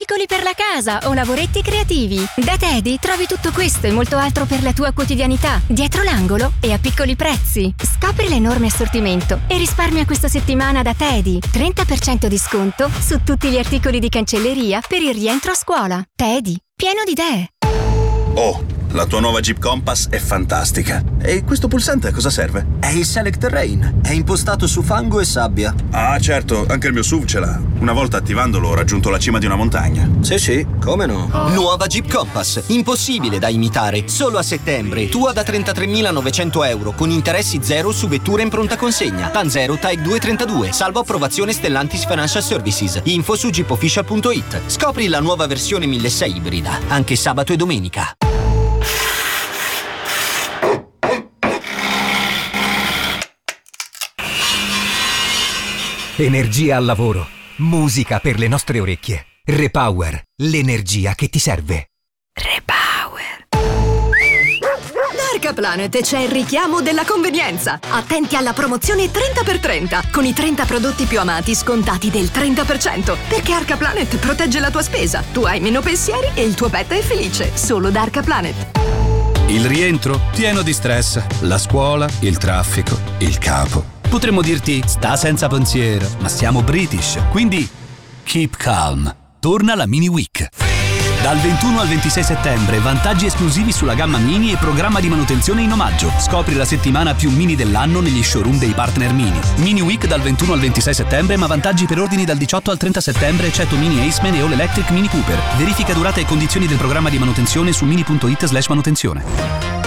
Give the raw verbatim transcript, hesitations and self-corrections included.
articoli per la casa o lavoretti creativi. Da Teddy trovi tutto questo e molto altro per la tua quotidianità, dietro l'angolo e a piccoli prezzi. Scopri l'enorme assortimento e risparmia questa settimana da Teddy. trenta per cento di sconto su tutti gli articoli di cancelleria per il rientro a scuola. Teddy, pieno di idee. Oh, la tua nuova Jeep Compass è fantastica. E questo pulsante a cosa serve? È il Select Terrain. È impostato su fango e sabbia. Ah, certo, anche il mio S U V ce l'ha. Una volta attivandolo ho raggiunto la cima di una montagna. Sì, sì, come no? Oh. Nuova Jeep Compass. Impossibile da imitare. Solo a settembre. Tua da trentatremilanovecento euro con interessi zero su vetture in pronta consegna. TAN zero Type due trentadue. Salvo approvazione Stellantis Financial Services. Info su jeep official punto it. Scopri la nuova versione milleseicento ibrida. Anche sabato e domenica. Energia al lavoro, musica per le nostre orecchie. Repower, l'energia che ti serve. Repower. Da Arcaplanet c'è il richiamo della convenienza. Attenti alla promozione trenta per trenta, con i trenta prodotti più amati scontati del trenta per cento. Perché Arcaplanet protegge la tua spesa, tu hai meno pensieri e il tuo pet è felice. Solo da Arcaplanet. Il rientro pieno di stress, la scuola, il traffico, il capo. Potremmo dirti, sta senza pensiero, ma siamo British, quindi keep calm. Torna la Mini Week. Dal ventuno al ventisei settembre, vantaggi esclusivi sulla gamma Mini e programma di manutenzione in omaggio. Scopri la settimana più mini dell'anno negli showroom dei partner Mini. Mini Week dal ventuno al ventisei settembre, ma vantaggi per ordini dal diciotto al trenta settembre, eccetto Mini Aceman e All Electric Mini Cooper. Verifica durata e condizioni del programma di manutenzione su mini punto it slash manutenzione.